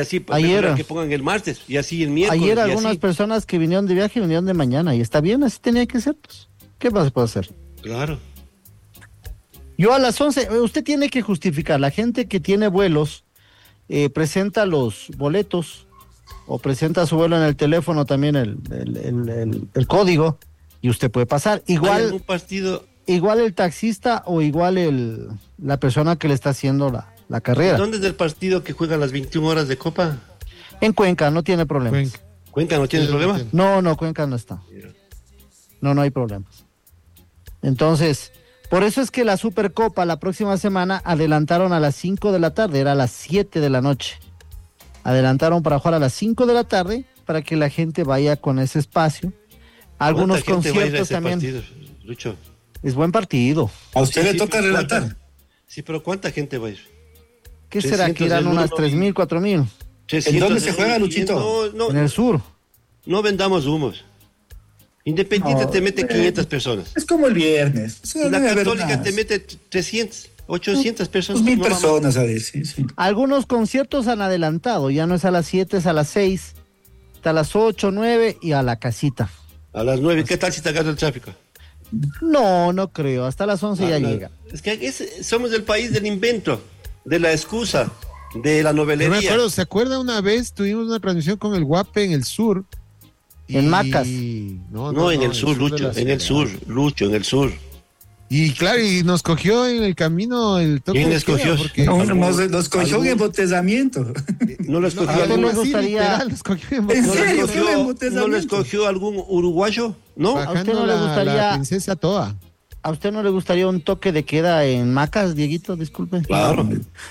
Así Ayer, que pongan el martes y así el miércoles. ayer y algunas así. personas que vinieron de viaje vinieron de mañana y está bien, así tenía que ser. Pues. ¿Qué más se puede hacer? Claro. Yo a las 11, usted tiene que justificar, la gente que tiene vuelos presenta los boletos o presenta su vuelo en el teléfono también el código y usted puede pasar. ¿Hay Igual, algún partido? igual el taxista o igual la persona que le está haciendo la carrera. ¿Dónde es el partido que juega a las 21 horas de Copa? En Cuenca, no tiene problemas. ¿Cuenca no tiene problema? No, Cuenca no está. No hay problemas. Entonces, por eso es que la Supercopa la próxima semana adelantaron a las 5 de la tarde, era a las 7 de la noche. Adelantaron para jugar a las 5 de la tarde para que la gente vaya con ese espacio. Algunos ¿Cuánta gente va a ir a conciertos ese también. partido, Lucho? Es buen partido. A usted le toca pero relatar. Sí, pero ¿cuánta gente va a ir? ¿Qué será? Que 300 eran del unas uno 3,000, 4,000 ¿En dónde se juega, Luchito? No, en el sur. no vendamos humos. Independiente No, te mete 500 personas. Es como el viernes. O sea, Y la debe haber Católica más. te mete 300, 800 personas. 2,000 No, vamos. personas, a ver, sí. Algunos conciertos han adelantado, ya no es a las 7, es a las 6, hasta a las 8, 9 y a la casita. A las 9, ¿qué tal si te agarra el tráfico? No creo, hasta las 11 ya No, llega. Es que somos el país del invento, de la excusa, de la Yo me novelería. acuerdo, ¿se acuerda una vez? Tuvimos una transmisión con el Guape en el sur. En Macas. No, en el sur, Lucho, en el sur, Lucho, en el sur. Y claro, y nos cogió en el camino el toque ¿Quién de les queda, cogió? porque- No, nos cogió en embotellamiento. No les No, cogió ¿a usted algún, le sí, gustaría- literal, los cogió en ¿En no les serio? cogió- ¿Fue un no embotellamiento? les cogió algún uruguayo, ¿no? ¿A usted no le Bajando gustaría- la princesa Toa. ¿A usted no le gustaría un toque de queda en Macas, Dieguito? Disculpe. Claro.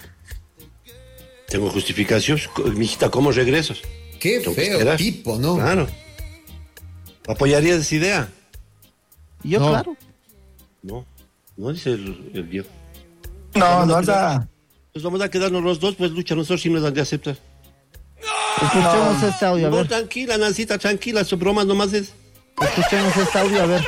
Tengo justificación, mijita, ¿cómo regreso? Qué Tengo que feo esperar. tipo, ¿no? Claro. ¿Apoyarías esa idea? Y yo, No. claro. No dice el viejo. No anda. Pues vamos a quedarnos los dos, pues Lucha, nosotros sí nos dan de aceptar. Escuchemos este audio, a No, ver. tranquila, Nancita, tranquila, su broma nomás es. Escuchemos este audio, a ver.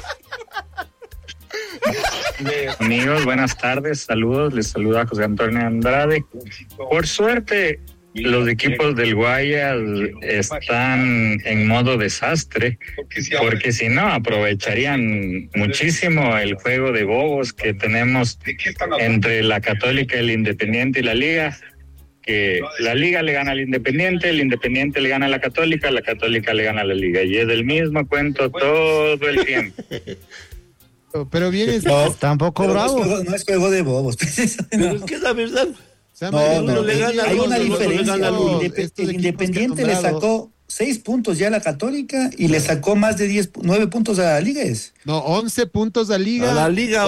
Amigos, buenas tardes, saludos, les saluda José Antonio Andrade. Por suerte, los equipos del Guayas están en modo desastre, porque si no, aprovecharían muchísimo el juego de bobos que tenemos entre la Católica, el Independiente y la Liga, que la Liga le gana al Independiente, el Independiente le gana a la Católica le gana a la Liga, y es el mismo cuento todo el tiempo. Pero bien es... No, Tampoco pero bravo. no es juego de bobos. Pero es que es la verdad. O sea, No, Mariano, no, le gana hay a una los otros, le diferencia. gana a los- estos El equipos que han Independiente le nombrado- sacó 6 puntos ya a la Católica y le sacó más de 9 puntos a la Liga. No, 11 puntos a Liga. A la Liga,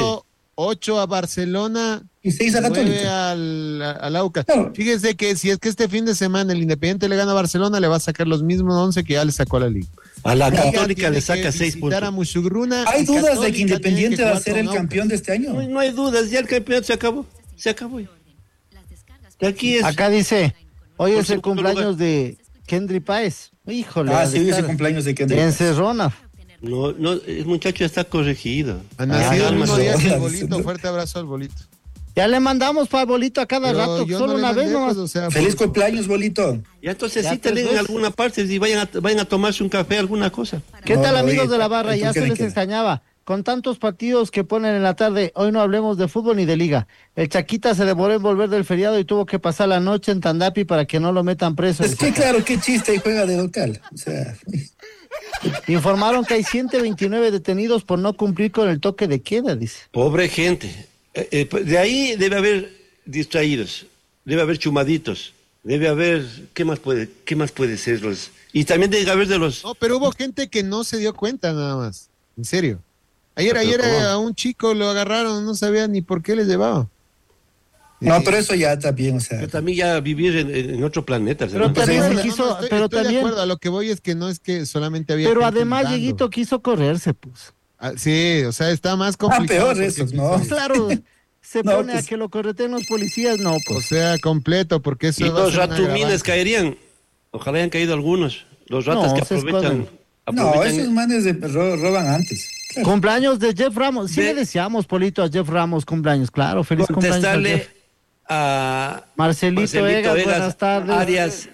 8 a Barcelona. Y 6 a 9 Católica. al Aucas. Claro. Fíjese que si es que este fin de semana el Independiente le gana a Barcelona, le va a sacar los mismos 11 que ya le sacó a la Liga. A la Liga Católica tiene le que saca 6 visitar a puntos. Musugruna. Hay y dudas de Católica que tiene Independiente va a jugar ser con el Aucas. campeón de este año. No hay dudas, ya el campeonato se acabó. Se acabó ya. Y aquí es. Acá dice, hoy Por es el segundo cumpleaños lugar. de Kendry Páez. Híjole. Ah, ha de sí, hoy es el estar cumpleaños de Kendrick. en Cerrona. No, el muchacho ya está corregido. Ha nacido el mismo día que el Hola, bolito. dice. Fuerte abrazo al bolito. Ya le mandamos para el bolito a cada Pero rato, yo solo no le una vez mandé, nomás. pues, o sea, Feliz cumpleaños, bolito. Y entonces Ya sí te tres leen en veces. alguna parte y vayan a tomarse un café, alguna cosa. ¿Qué No, tal, no, amigos oye, de la barra? ¿tú Ya qué se le les queda? extrañaba. Con tantos partidos que ponen en la tarde, hoy no hablemos de fútbol ni de liga. El Chaquita se demoró en volver del feriado y tuvo que pasar la noche en Tandapi para que no lo metan preso. Es que claro, qué chiste y juega de local. O sea, Informaron que hay 129 detenidos por no cumplir con el toque de queda, dice. Pobre gente. Pues, de ahí debe haber distraídos, debe haber chumaditos, debe haber, ¿qué más puede ser los? Y también debe haber de los. No, pero hubo gente que no se dio cuenta nada más. En serio. Ayer ¿cómo? a un chico lo agarraron, no sabía ni por qué les llevaba. no, pero eso ya está bien, o sea. Pero también ya vivir en otro planeta. Pero ¿no? también no, se no, quiso, estoy, pero estoy de también, acuerdo, a lo que voy es que no es que solamente había pero gente además dudando. Dieguito quiso correrse, pues. Ah, sí, o sea, está más complicado. peor porque- eso, ¿no? Claro, se No, pone pues- a que lo correten los policías, no, O pues. sea, completo, porque eso Y va a los ser un ratumines agravante. caerían. Ojalá hayan caído algunos. Los ratas No, que se aprovechan. No, esos manes roban antes. Claro. Cumpleaños de Jeff Ramos. Sí De- le deseamos, Polito, a Jeff Ramos cumpleaños. Claro, feliz cumpleaños. a Contestarle Jeff. a Marcelito Egas, buenas tardes. Arias,